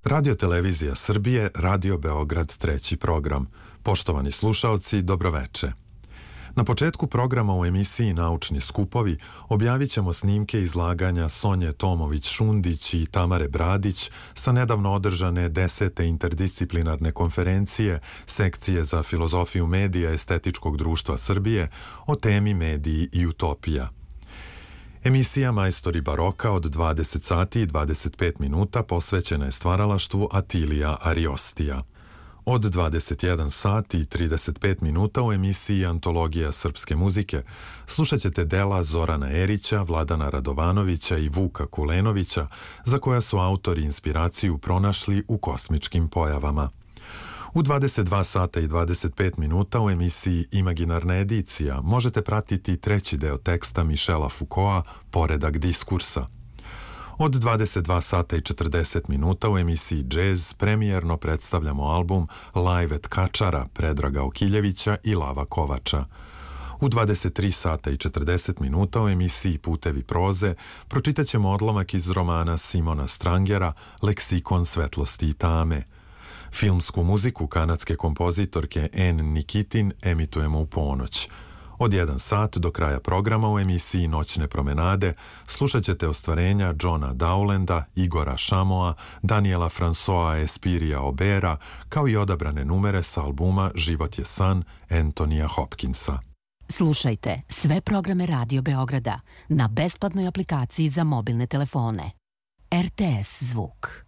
Radio Televizija Srbije, Radio Beograd, treći program. Poštovani slušaoci, dobroveče. Na početku programa u emisiji Naučni skupovi objavit ćemo snimke izlaganja Sonje Tomović-Šundić i Tamare Bradić sa nedavno održane 10. interdisciplinarne konferencije Sekcije za filozofiju medija Estetičkog društva Srbije o temi mediji i utopija. Emisija Majstori baroka od 20 sati i 25 minuta posvećena je stvaralaštvu Atilija Ariostija. Od 21 sati i 35 minuta u emisiji Antologija srpske muzike slušat ćete dela Zorana Erića, Vladana Radovanovića i Vuka Kulenovića, za koja su autori inspiraciju pronašli u kosmičkim pojavama. U 22 sata i 25 minuta u emisiji Imaginarna edicija možete pratiti treći deo teksta Michela Foucaulta Poredak diskursa. Od 22 sata i 40 minuta u emisiji Jazz premijerno predstavljamo album Live at Kačara Predraga Okiljevića i Lava Kovača. U 23 sata i 40 minuta u emisiji Putevi proze pročitat ćemo odlomak iz romana Simona Strangera Leksikon svetlosti i tame. Filmsku muziku kanadske kompozitorke Anne Nikitin emitujemo u ponoć. Od 1 sat do kraja programa u emisiji Noćne promenade slušat ćete ostvarenja Johna Dowlanda, Igora Šamoa, Daniela Francoa Espirija Obera, kao i odabrane numere sa albuma Život je san Antonija Hopkinsa. Slušajte sve programe Radio Beograda na besplatnoj aplikaciji za mobilne telefone. RTS zvuk.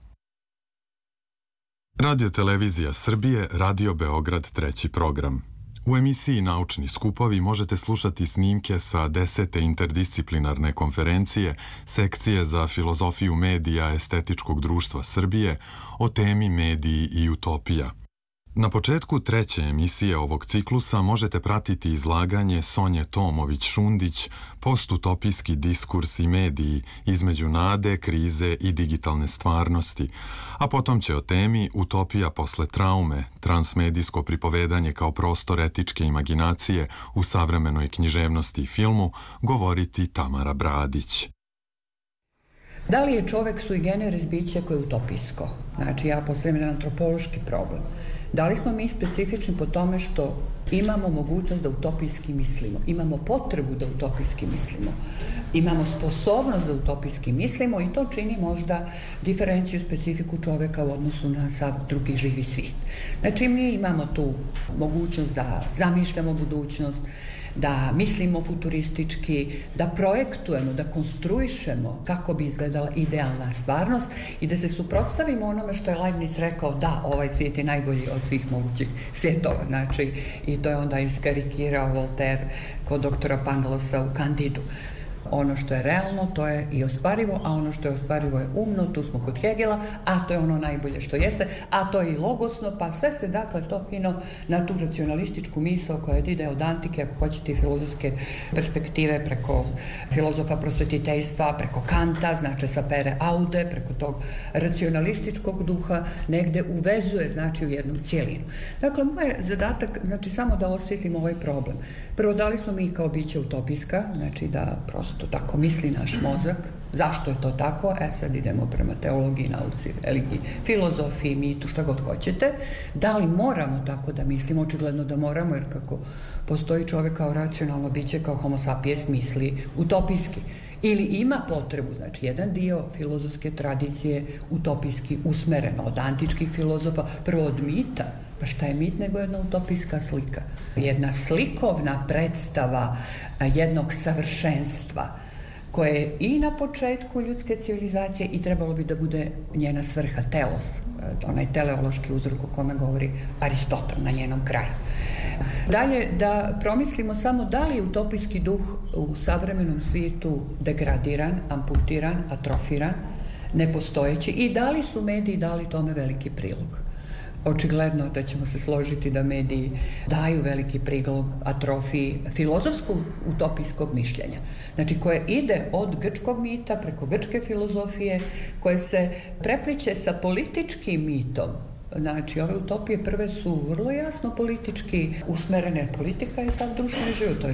Radio Televizija Srbije, Radio Beograd, treći program. U emisiji Naučni skupovi možete slušati snimke sa 10. interdisciplinarne konferencije Sekcije za filozofiju medija Estetičkog društva Srbije o temi mediji i utopija. Na početku treće emisije ovog ciklusa možete pratiti izlaganje Sonje Tomović-Šundić Postutopijski diskurs i mediji između nade, krize i digitalne stvarnosti, a potom će o temi Utopija posle traume, transmedijsko pripovedanje kao prostor etičke imaginacije u savremenoj književnosti i filmu govoriti Tamara Bradić. Da li je čovek sui generis biće koje je utopijsko? Znači, ja postavljam jedan antropološki problem. Da li smo mi specifični po tome što imamo mogućnost da utopijski mislimo, imamo potrebu da utopijski mislimo, imamo sposobnost da utopijski mislimo i to čini možda diferenciju, specifiku čoveka u odnosu na sav drugi živi svijet. Znači, mi imamo tu mogućnost da zamišljamo budućnost, da mislimo futuristički, da projektujemo, da konstruišemo kako bi izgledala idealna stvarnost i da se suprotstavimo onome što je Leibniz rekao, da, ovaj svijet je najbolji od svih mogućih svjetova. Znači, i to je onda iskarikirao Voltaire kod doktora Panglosa u Candidu. Ono što je realno, to je i ostvarivo, a ono što je ostvarivo je umno, tu smo kod Hegela, a to je ono najbolje što jeste, a to je i logosno, pa sve se dakle to fino na tu racionalističku misao koja ide od antike, ako hoćete i filozofske perspektive, preko filozofa prosvetiteljstva, preko Kanta, znači sapere aude, preko tog racionalističkog duha, negde uvezuje, znači u jednu cijelinu. Dakle, moj je zadatak, znači samo da osjetimo ovaj problem. Prvo, da li smo mi kao biće utopijska, znači da prosto to tako misli naš mozak. Zašto je to tako? Sad idemo prema teologiji, nauci, religiji, filozofiji, mitu, šta god hoćete. Da li moramo tako da mislimo? Očigledno da moramo, jer kako postoji čovjek kao racionalno biće, kao homo sapiens, misli utopijski. Ili ima potrebu, znači jedan dio filozofske tradicije utopijski usmeren od antičkih filozofa, prvo od mita. Pa šta je mit nego jedna utopijska slika? Jedna slikovna predstava jednog savršenstva koje je i na početku ljudske civilizacije i trebalo bi da bude njena svrha, telos, onaj teleološki uzrok o kome govori Aristotel na njenom kraju. Dalje, da promislimo samo da li je utopijski duh u savremenom svijetu degradiran, amputiran, atrofiran, nepostojeći i da li su mediji dali tome veliki prilog. Očigledno da ćemo se složiti da mediji daju veliki prilog atrofiji filozofskog utopijskog mišljenja. Znači, koje ide od grčkog mita preko grčke filozofije, koje se prepliče sa političkim mitom. Znači, ove utopije prve su vrlo jasno politički usmerene. Politika je sad društveni život, to je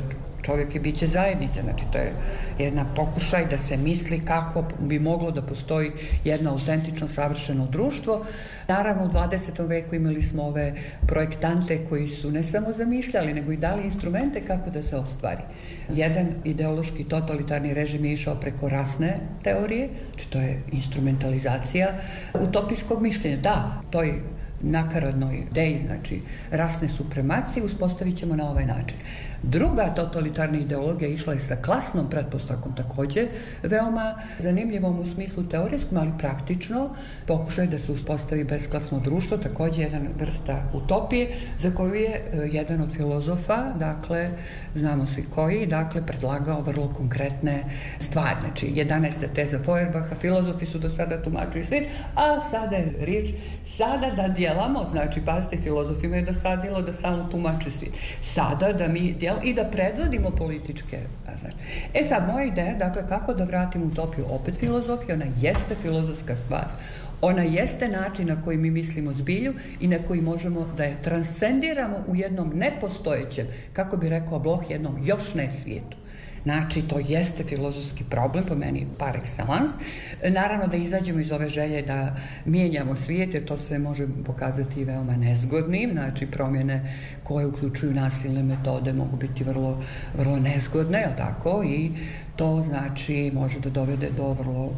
čovjek je biće zajednice, znači to je jedna pokušaj da se misli kako bi moglo da postoji jedno autentično savršeno društvo. Naravno, u 20. veku imali smo ove projektante koji su ne samo zamišljali, nego i dali instrumente kako da se ostvari. Jedan ideološki totalitarni režim je išao preko rasne teorije, znači to je instrumentalizacija utopijskog mišljenja. Da, to je nakaradnoj ideji, znači rasne supremacije, uspostavit ćemo na ovaj način. Druga totalitarna ideologija išla je sa klasnom pretpostavkom također, veoma zanimljivom u smislu teorijskom, ali praktično, pokušaj da se uspostavi besklasno društvo, također jedna vrsta utopije, za koju je jedan od filozofa, dakle, znamo svi koji, dakle, predlagao vrlo konkretne stvari. Znači, 11. teza Feuerbacha, filozofi su do sada tumačili svijet, a sada je riječ, sada da djelamo, znači, pazite, filozofima je dosadilo da stalno tumače svijet. Sada da mi i da predvodimo političke. Znači. Sad, moja ideja, dakle, kako da vratim utopiju opet filozofiju, ona jeste filozofska stvar. Ona jeste način na koji mi mislimo zbilju i na koji možemo da je transcendiramo u jednom nepostojećem, kako bi rekao Bloch, jednom još ne svijetu. Znači, to jeste filozofski problem, po meni par excellence. Naravno da izađemo iz ove želje da mijenjamo svijet, jer to se može pokazati veoma nezgodnim. Znači, promjene koje uključuju nasilne metode mogu biti vrlo, vrlo nezgodne, jel tako? I to znači može da dovede do vrlo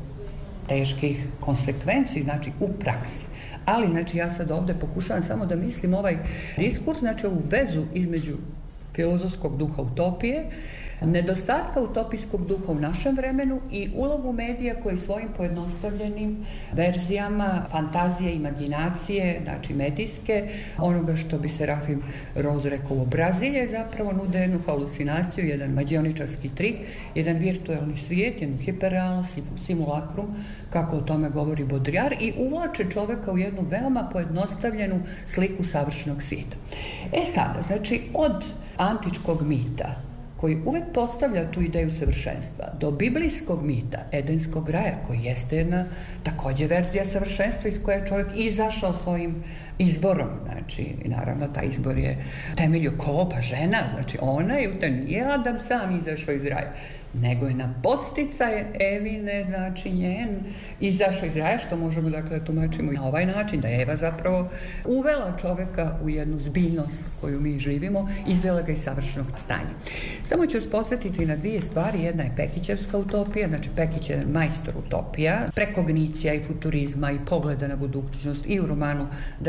teških konsekvenci, znači u praksi. Ali, znači, ja sad ovdje pokušavam samo da mislim ovaj diskurs, znači ovu vezu između filozofskog duha utopije, nedostatka utopijskog duha u našem vremenu i ulogu medija koji svojim pojednostavljenim verzijama, fantazije, imaginacije, znači medijske, onoga što bi se Rafim Roz rekao obrazilje, zapravo nude jednu halucinaciju, jedan mađioničarski trik, jedan virtualni svijet, jednu hiperrealnost, simulakrum, kako o tome govori Baudrillard, i uvlače čoveka u jednu veoma pojednostavljenu sliku savršenog svijeta. Sada, znači, od antičkog mita, koji uvek postavlja tu ideju savršenstva, do biblijskog mita, Edenskog raja, koji jeste jedna također verzija savršenstva iz koje je čovjek izašao svojim izborom. Znači, naravno, taj izbor je temelju ko? Pa žena, znači ona je, nije Adam sam izašao iz raja, nego je na podsticaje Evine, znači njen, izašao iz raja, što možemo dakle tumačimo na ovaj način, da je Eva zapravo uvela čovjeka u jednu zbiljnost koju mi živimo, izvela ga iz savršenog stanja. Samo ću vas podsjetiti na dvije stvari. Jedna je Pekićevska utopija, znači Pekić je majstor utopija, prekognicija i futurizma i pogleda na budućnost, i u romanu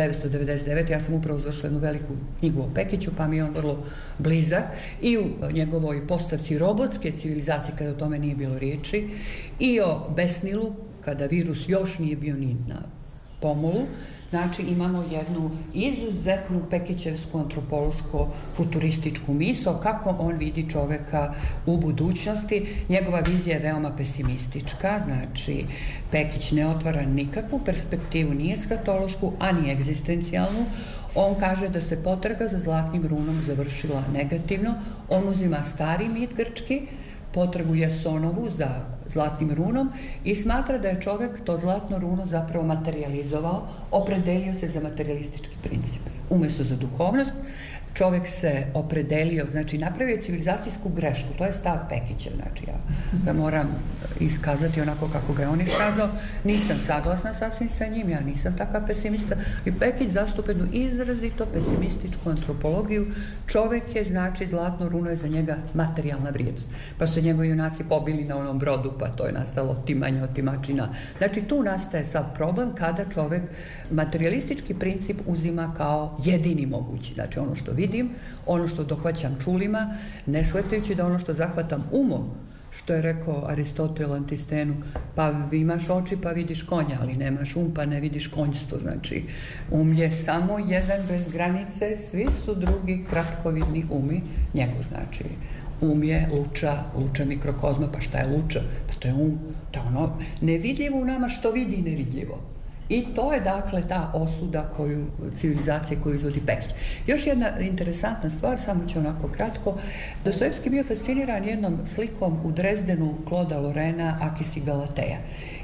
999, ja sam upravo zašla jednu veliku knjigu o Pekiću, pa mi je on vrlo blizak, i u njegovoj postavci robotske civilizacije, kada o tome nije bilo riječi, i o Besnilu, kada virus još nije bio ni na pomolu. Znači, imamo jednu izuzetnu pekićevsku antropološko-futurističku misao kako on vidi čoveka u budućnosti. Njegova vizija je veoma pesimistička, znači Pekić ne otvara nikakvu perspektivu, ni eskatološku, a ni egzistencijalnu. On kaže da se potraga za zlatnim runom završila negativno. On uzima stari mit grčki, potragu Jasonovu za zlatnim runom, i smatra da je čovjek to zlatno runo zapravo materializovao, opredelio se za materialistički princip. Umjesto za duhovnost, čovjek se opredelio, znači napravio civilizacijsku grešku, to je stav Pekića, znači ja ga moram iskazati onako kako ga je on iskazao, nisam saglasna sasvim sa njim, ja nisam takav pesimista, i Pekić zastupa jednu izrazito pesimističku antropologiju. Čovjek je, znači, zlatno runo je za njega materijalna vrijednost, pa su njegovi junaci pobili na onom brodu, pa to je nastalo otimanje, otimačina. Znači tu nastaje sad problem kada čovjek materialistički princip uzima kao jedini mogući, znači ono što vidim, ono što dohvaćam čulima, ne shvatajući da ono što zahvatam umom, što je rekao Aristotel Antistenu, pa imaš oči pa vidiš konja, ali nemaš um pa ne vidiš konjstvo. Znači, um je samo jedan bez granice, svi su drugi kratkovidni umi njegov. Znači, um je luča mikrokozma. Pa šta je luča? Pa to je um, to je ono nevidljivo u nama što vidi nevidljivo. I to je dakle ta osuda civilizacije koju izvodi Pekić. Još jedna interesantna stvar, samo ću onako kratko. Dostojevski bio fasciniran jednom slikom u Drezdenu Kloda Lorena Akis i Galateja.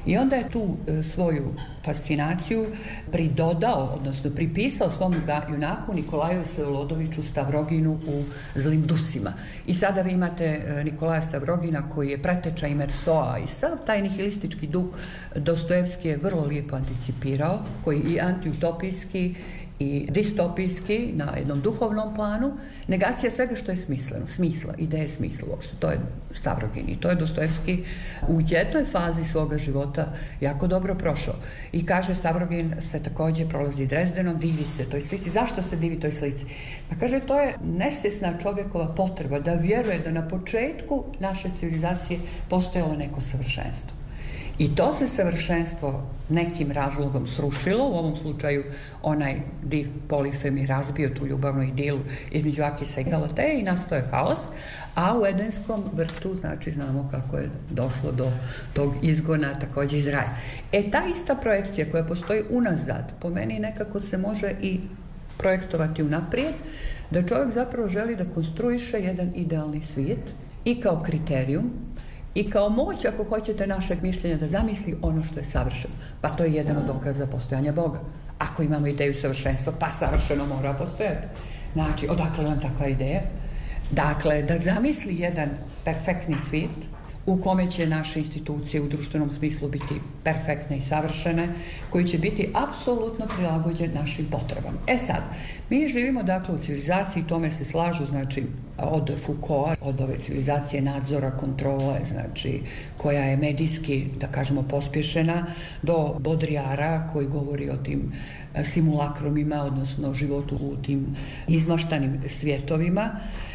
I onda je tu svoju fascinaciju pridodao, odnosno pripisao svom junaku Nikolaju Vsevolodovичу Stavroginu u Zlim dusima. I sada vi imate Nikolaja Stavrogina koji je preteča i Mersoa i sav taj nihilistički duh Dostojevski je vrlo lijepo anticipirao, koji i antiutopijski i distopijski na jednom duhovnom planu, negacija svega što je smisleno, smisla, ideje smisla uopšte. To je Stavrogin i to je Dostojevski u jednoj fazi svoga života jako dobro prošao. I kaže, Stavrogin se također prolazi Drezdenom, divi se toj slici. Zašto se divi toj slici? Pa kaže, to je nesvjesna čovjekova potreba da vjeruje da na početku naše civilizacije postojalo neko savršenstvo. I to se savršenstvo nekim razlogom srušilo, u ovom slučaju onaj div Polifemi razbio tu ljubavnu idilu između Akisa i Galateje i nastao je haos, a u Edenskom vrtu, znači znamo kako je došlo do tog izgona također iz raja. Ta ista projekcija koja postoji unazad, po meni nekako se može i projektovati unaprijed, da čovjek zapravo želi da konstruiše jedan idealni svijet i kao kriterijum, i kao moć, ako hoćete, našeg mišljenja da zamisli ono što je savršeno. Pa to je jedan od dokaza postojanja Boga. Ako imamo ideju savršenstva, pa savršeno mora postojati. Znači, odakle nam takva ideja? Dakle, da zamisli jedan perfektni svijet u kome će naše institucije u društvenom smislu biti perfektne i savršene, koji će biti apsolutno prilagođen našim potrebama. Sad, mi živimo dakle u civilizaciji, tome se slažu, znači, od Foucaulta, od ove civilizacije nadzora, kontrole, znači, koja je medijski, da kažemo, pospješena, do Baudrillarda koji govori o tim simulakrumima, odnosno životu u tim izmaštanim svjetovima,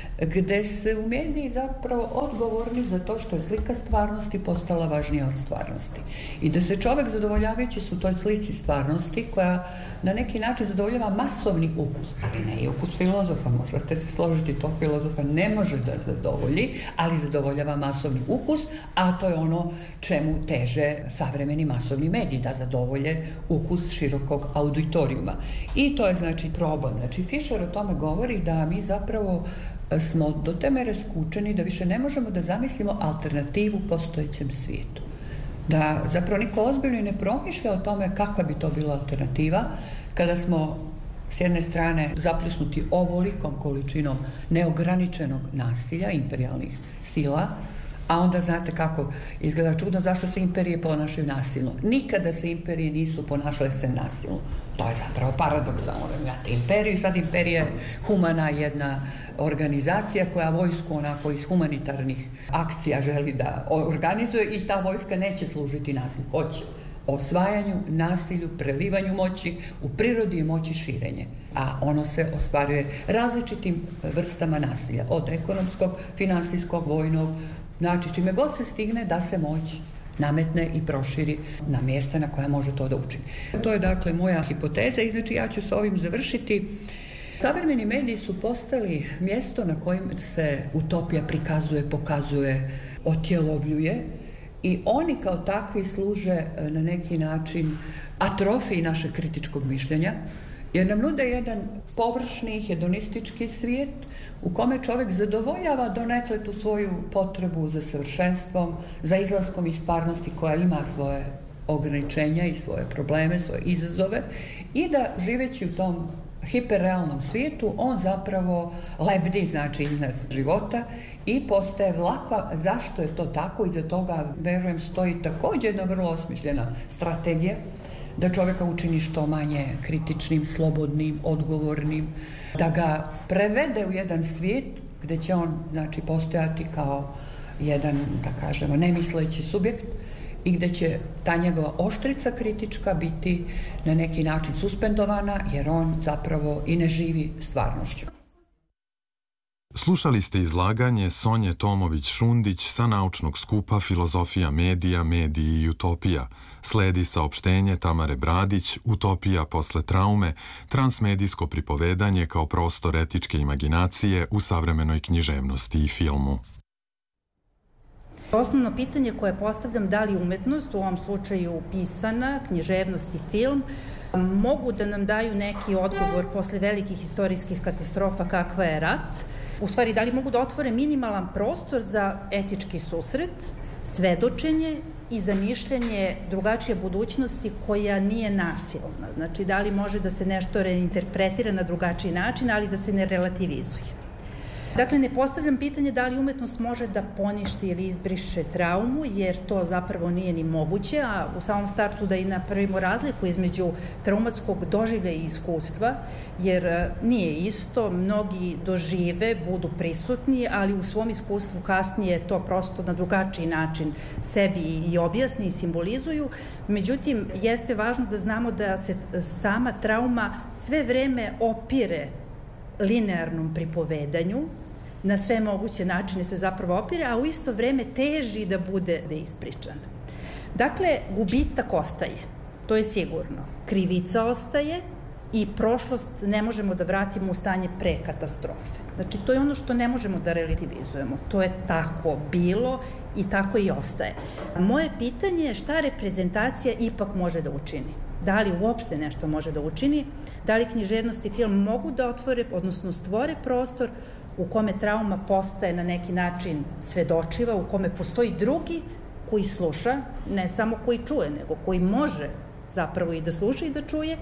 gde se u mediji zapravo odgovorni za to što je slika stvarnosti postala važnija od stvarnosti. I da se čovjek zadovoljavajući su toj slici stvarnosti koja na neki način zadovoljava masovni ukus, ali ne i ukus filozofa, možete se složiti, to filozofa ne može da zadovolji, ali zadovoljava masovni ukus, a to je ono čemu teže savremeni masovni mediji, da zadovolje ukus širokog auditorijuma. I to je znači problem. Znači Fischer o tome govori da mi zapravo smo do te mere skučeni da više ne možemo da zamislimo alternativu postojećem svijetu. Da zapravo niko ozbiljno ne promišlja o tome kakva bi to bila alternativa kada smo s jedne strane zapljusnuti ovolikom količinom neograničenog nasilja, imperijalnih sila, a onda znate kako izgleda čudno zašto se imperije ponašaju nasilno. Nikada se imperije nisu ponašale se nasilno. To je zapravo paradoksalno. Imate imperiju, sad imperija je humana jedna organizacija koja vojsku onako iz humanitarnih akcija želi da organizuje i ta vojska neće služiti nasilju. Hoće osvajanju, nasilju, prelivanju moći, u prirodi je moći širenje. A ono se ostvaruje različitim vrstama nasilja, od ekonomskog, finansijskog, vojnog, znači čime god se stigne da se moć nametne i proširi na mjesta na koja može to da učini. To je dakle moja hipoteza i znači ja ću s ovim završiti. Savremeni mediji su postali mjesto na kojem se utopija prikazuje, pokazuje, otjelovljuje i oni kao takvi služe na neki način atrofiji našeg kritičkog mišljenja, jer nam nude jedan površni, hedonistički svijet u kome čovjek zadovoljava donekle tu svoju potrebu za savršenstvom, za izlaskom iz stvarnosti koja ima svoje ograničenja i svoje probleme, svoje izazove i da živeći u tom hiperrealnom svijetu on zapravo lebdi, znači iznad života i postaje vlaka. Zašto je to tako? Iza toga, verujem, stoji također jedna vrlo osmišljena strategija da čovjeka učini što manje kritičnim, slobodnim, odgovornim, da ga prevede u jedan svijet gdje će on znači postojati kao jedan, da kažemo, nemisleći subjekt i gdje će ta njegova oštrica kritička biti na neki način suspendovana jer on zapravo i ne živi stvarnošću. Slušali ste izlaganje Sonje Tomović-Šundić sa naučnog skupa Filozofija medija, mediji i utopija. Sledi saopštenje Tamare Bradić, Utopija posle traume, transmedijsko pripovedanje kao prostor etičke imaginacije u savremenoj književnosti i filmu. Osnovno pitanje koje postavljam, da li umetnost, u ovom slučaju pisana, književnost i film, mogu da nam daju neki odgovor posle velikih istorijskih katastrofa kakva je rat. U stvari, da li mogu da otvore minimalan prostor za etički susret, svedočenje i zamišljanje drugačije budućnosti koja nije nasilna. Znači, da li može da se nešto reinterpretira na drugačiji način, ali da se ne relativizuje. Dakle, ne postavljam pitanje da li umetnost može da poništi ili izbriše traumu, jer to zapravo nije ni moguće, a u samom startu da i napravimo razliku između traumatskog doživlja i iskustva, jer nije isto, mnogi dožive, budu prisutni, ali u svom iskustvu kasnije to prosto na drugačiji način sebi i objasni i simbolizuju. Međutim, jeste važno da znamo da se sama trauma sve vreme opire linearnom pripovedanju, na sve moguće načine se zapravo opire, a u isto vreme teži da bude ispričana. Dakle, gubitak ostaje, to je sigurno. Krivica ostaje i prošlost ne možemo da vratimo u stanje pre katastrofe. Znači, to je ono što ne možemo da relativizujemo. To je tako bilo i tako i ostaje. Moje pitanje je šta reprezentacija ipak može da učini. Da li uopšte nešto može da učini, da li književnost i film mogu da otvore, odnosno stvore prostor u kome trauma postaje na neki način svedočiva, u kome postoji drugi koji sluša, ne samo koji čuje, nego koji može zapravo i da sluša i da čuje,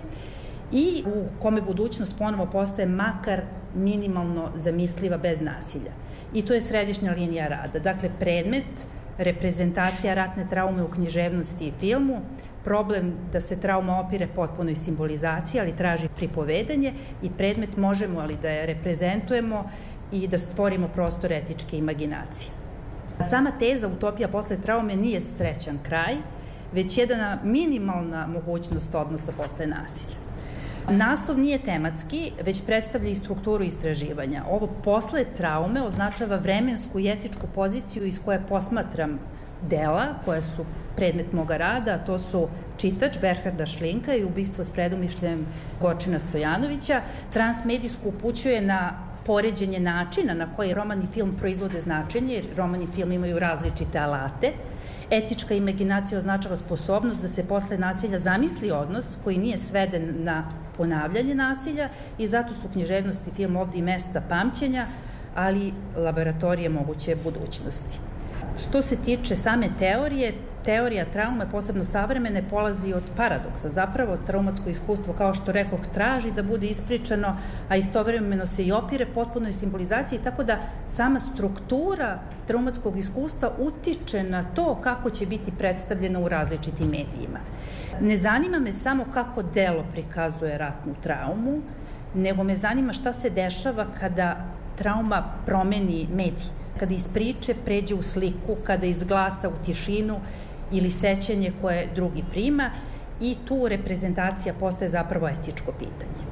i u kome budućnost ponovo postaje makar minimalno zamisliva bez nasilja. I to je središnja linija rada. Dakle, predmet, reprezentacija ratne traume u književnosti i filmu, problem da se trauma opire potpunoj simbolizaciji, ali traži pripovedanje, i predmet možemo ali da je reprezentujemo i da stvorimo prostor etičke imaginacije. Sama teza utopija posle traume nije srećan kraj, već jedna minimalna mogućnost odnosa posle nasilja. Naslov nije tematski, već predstavlja i strukturu istraživanja. Ovo posle traume označava vremensku i etičku poziciju iz koje posmatram dela koja su predmet moga rada, a to su Čitač Berharda Šlinka i Ubistvo s predumišljajem Gorčina Stojanovića. Transmedijsku upućuje na poređenje načina na koji roman i film proizvode značenje, jer roman i film imaju različite alate. Etička imaginacija označava sposobnost da se posle nasilja zamisli odnos koji nije sveden na ponavljanje nasilja, i zato su književnost i film ovde i mesta pamćenja, ali laboratorije moguće budućnosti. Što se tiče same teorije, teorija traume, posebno savremene, polazi od paradoksa. Zapravo, traumatsko iskustvo, kao što rekoh, traži da bude ispričano, a istovremeno se i opire potpunoj simbolizaciji, tako da sama struktura traumatskog iskustva utiče na to kako će biti predstavljeno u različitim medijima. Ne zanima me samo kako delo prikazuje ratnu traumu, nego me zanima šta se dešava kada trauma promeni medij, kada iz priče pređe u sliku, kada iz glasa u tišinu ili sećanje koje drugi prima, i tu reprezentacija postaje zapravo etičko pitanje.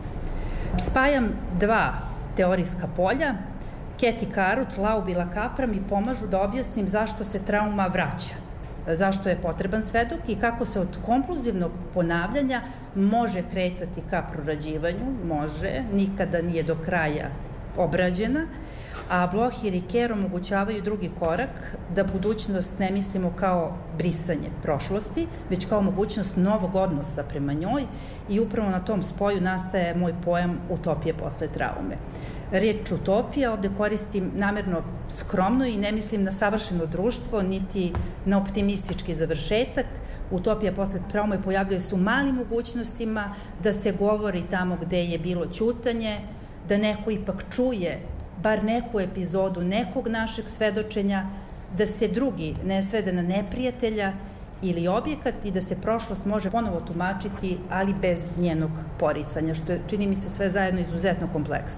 Spajam dva teorijska polja, Keti Karut, Laubila Kapra, mi pomažu da objasnim zašto se trauma vraća, zašto je potreban svedok i kako se od kompluzivnog ponavljanja može kretati ka prorađivanju, može, nikada nije do kraja obrađena, a Bloch i Ricoeur omogućavaju drugi korak, da budućnost ne mislimo kao brisanje prošlosti, već kao mogućnost novog odnosa prema njoj, i upravo na tom spoju nastaje moj pojam utopije posle traume. Reč utopija ovde koristim namerno skromno i ne mislim na savršeno društvo, niti na optimistički završetak. Utopija posle traume pojavljuje se u malim mogućnostima, da se govori tamo gde je bilo ćutanje, da neko ipak čuje bar neku epizodu nekog našeg svedočenja, da se drugi ne svede na neprijatelja ili objekat i da se prošlost može ponovo tumačiti, ali bez njenog poricanja, što je, čini mi se, sve zajedno izuzetno kompleksno.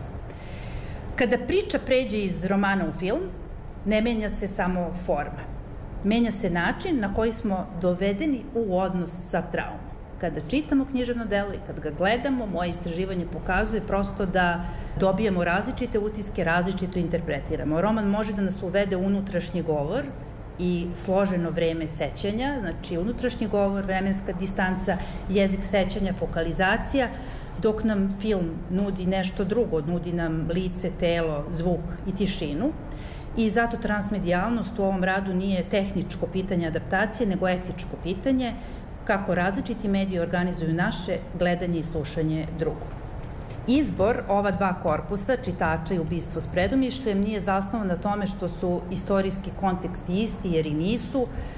Kada priča pređe iz romana u film, ne menja se samo forma. Menja se način na koji smo dovedeni u odnos sa traumom. Kada čitamo književno delo i kad ga gledamo, moje istraživanje pokazuje prosto da dobijamo različite utiske, različito interpretiramo. Roman može da nas uvede u unutrašnji govor i složeno vreme sećanja, znači unutrašnji govor, vremenska distanca, jezik sećanja, fokalizacija, dok nam film nudi nešto drugo, nudi nam lice, telo, zvuk i tišinu. I zato transmedijalnost u ovom radu nije tehničko pitanje adaptacije, nego etičko pitanje, kako različiti mediji organizuju naše gledanje i slušanje drugog. Izbor ova dva korpusa, Čitača i Ubistvo s predumišljajem, nije zasnovan na tome što su istorijski konteksti isti, jer i nisu.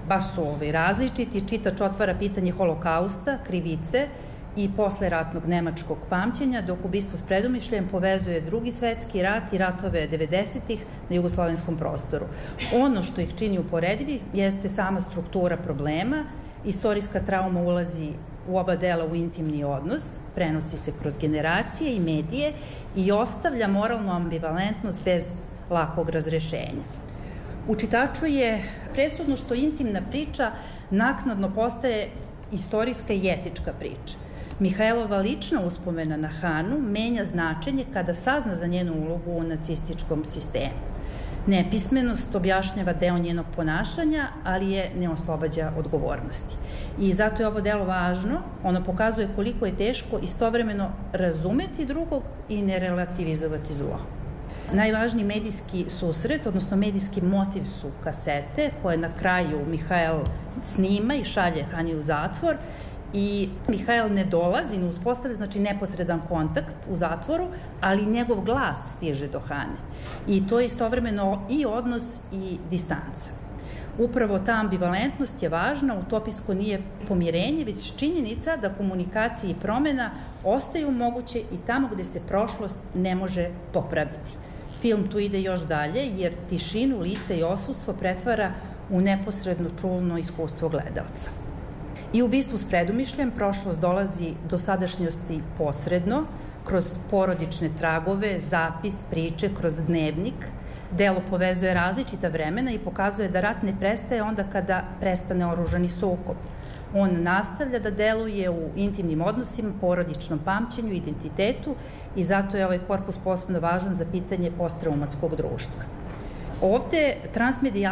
baš su različiti. Čitač otvara pitanje holokausta, krivice i posleratnog nemačkog pamćenja, dok Ubistvo s predumišljajem povezuje Drugi svetski rat i ratove 90-ih na jugoslovenskom prostoru. Ono što ih čini uporedivih jeste sama struktura problema. Istorijska trauma ulazi u oba dela u intimni odnos, prenosi se kroz generacije i medije i ostavlja moralnu ambivalentnost bez lakog razrešenja. U čitaču je presudno što intimna priča naknadno postaje istorijska i etička priča. Mihajlova lična uspomena na Hanu menja značenje kada sazna za njenu ulogu u nacističkom sistemu. Nepismenost objašnjava deo njenog ponašanja, ali je ne oslobađa odgovornosti. I zato je ovo delo važno, ono pokazuje koliko je teško istovremeno razumeti drugog i ne relativizovati zlo. Najvažniji medijski susret, odnosno medijski motiv su kasete koje na kraju Mihajl snima i šalje Hani u zatvor i Mihajl ne dolazi, ne uspostavlja znači neposredan kontakt u zatvoru, ali njegov glas stiže do Hane. I to je istovremeno i odnos i distanca. Upravo ta ambivalentnost je važna, utopijsko nije pomirenje, već činjenica da komunikacija i promena ostaju moguće i tamo gde se prošlost ne može popraviti. Film tu ide još dalje, jer tišinu, lice i osustvo pretvara u neposredno čulno iskustvo gledaoca. I u Ubistvu s predumišljajem prošlost dolazi do sadašnjosti posredno, kroz porodične tragove, zapis, priče, kroz dnevnik. Delo povezuje različita vremena i pokazuje da rat ne prestaje onda kada prestane oružani sukob. On nastavlja da deluje u intimnim odnosima, porodičnom pamćenju, identitetu i zato je ovaj korpus posebno važan za pitanje posttraumatskog društva. Ovde transmedijalnost